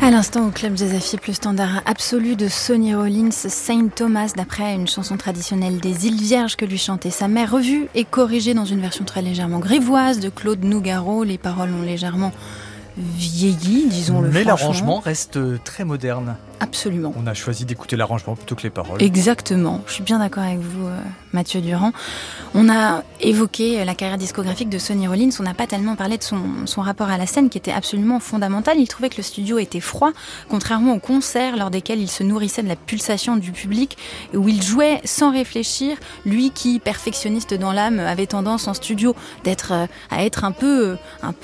À l'instant au Club Jazz FIP, le standard absolu de Sonny Rollins, Saint Thomas, d'après une chanson traditionnelle des îles Vierges que lui chantait sa mère, revue et corrigée dans une version très légèrement grivoise de Claude Nougaro. Les paroles ont légèrement vieilli, disons-le franchement. Mais l'arrangement reste très moderne. Absolument. On a choisi d'écouter l'arrangement plutôt que les paroles. Exactement. Je suis bien d'accord avec vous, Mathieu Durand. On a évoqué la carrière discographique de Sonny Rollins. On n'a pas tellement parlé de son rapport à la scène qui était absolument fondamental. Il trouvait que le studio était froid, contrairement aux concerts lors desquels il se nourrissait de la pulsation du public, où il jouait sans réfléchir. Lui qui, perfectionniste dans l'âme, avait tendance en studio à être un peu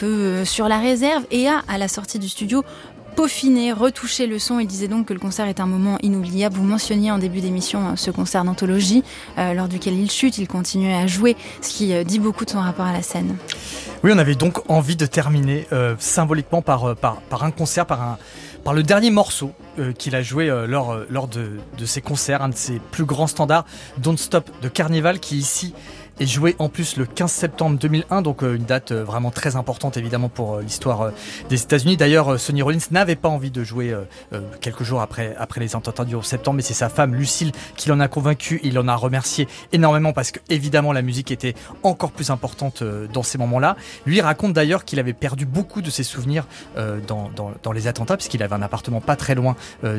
sur la réserve et à la sortie du studio, peaufiner, retoucher le son. Il disait donc que le concert est un moment inoubliable. Vous mentionniez en début d'émission ce concert d'anthologie lors duquel il chute, il continuait à jouer, ce qui dit beaucoup de son rapport à la scène. Oui, on avait donc envie de terminer symboliquement par un concert, par le dernier morceau qu'il a joué lors de ses concerts, un de ses plus grands standards, Don't Stop de Carnival, qui ici est joué en plus le 15 septembre 2001, donc une date vraiment très importante évidemment pour l'histoire des États-Unis. D'ailleurs, Sonny Rollins n'avait pas envie de jouer quelques jours après les attentats du 11 septembre, mais c'est sa femme Lucille qui l'en a convaincu. Il l'en a remercié énormément parce que évidemment la musique était encore plus importante dans ces moments-là. Lui raconte d'ailleurs qu'il avait perdu beaucoup de ses souvenirs dans les attentats, puisqu'il avait un appartement pas très loin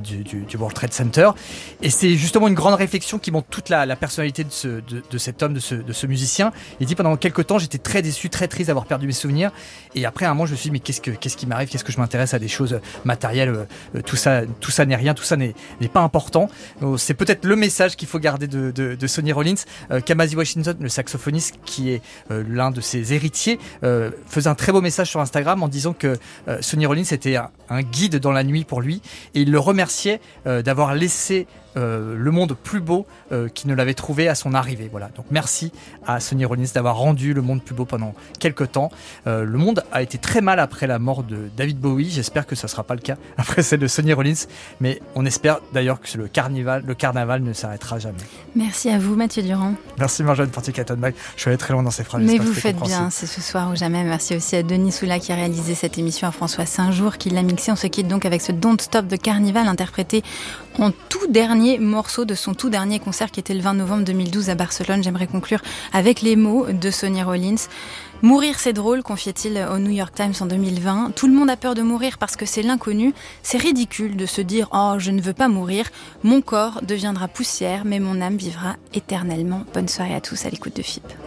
du World Trade Center. Et c'est justement une grande réflexion qui montre toute la personnalité de cet homme, de ce musicien. Il dit: pendant quelques temps j'étais très déçu, très triste d'avoir perdu mes souvenirs, et après à un moment je me suis dit mais qu'est-ce qui m'arrive, qu'est-ce que je m'intéresse à des choses matérielles, tout ça n'est rien, tout ça n'est pas important. Donc, c'est peut-être le message qu'il faut garder de Sonny Rollins. Kamasi Washington, le saxophoniste qui est l'un de ses héritiers, faisait un très beau message sur Instagram en disant que Sonny Rollins était un guide dans la nuit pour lui, et il le remerciait d'avoir laissé le monde plus beau qu'il ne l'avait trouvé à son arrivée. Voilà. Donc merci à Sonny Rollins d'avoir rendu le monde plus beau pendant quelques temps. Le monde a été très mal après la mort de David Bowie. J'espère que ça ne sera pas le cas après celle de Sonny Rollins, mais on espère d'ailleurs que le carnaval ne s'arrêtera jamais. Merci à vous, Mathieu Durand. Merci Marjolaine Portier-Kattenbach. Je suis allé très loin dans ces phrases. Mais vous faites bien, c'est ce soir ou jamais. Merci aussi à Denis Soula qui a réalisé cette émission, à François Saint-Jour qui l'a mixé. On se quitte donc avec ce Don't Stop de Carnival, interprété en tout dernier morceau de son tout dernier concert qui était le 20 novembre 2012 à Barcelone. J'aimerais conclure avec les mots de Sonny Rollins. Mourir c'est drôle, confiait-il au New York Times en 2020. Tout le monde a peur de mourir parce que c'est l'inconnu. C'est ridicule de se dire « Oh, je ne veux pas mourir. Mon corps deviendra poussière, mais mon âme vivra éternellement. » Bonne soirée à tous à l'écoute de FIP.